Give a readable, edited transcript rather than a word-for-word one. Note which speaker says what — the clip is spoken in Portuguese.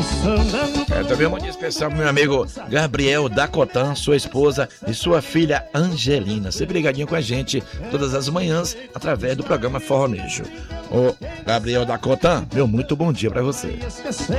Speaker 1: Também um dia especial pro meu amigo Gabriel Dacotan, sua esposa e sua filha Angelina. Sempre ligadinho com a gente todas as manhãs através do programa Forronejo. Ô Gabriel Dacotan, meu muito bom dia pra você.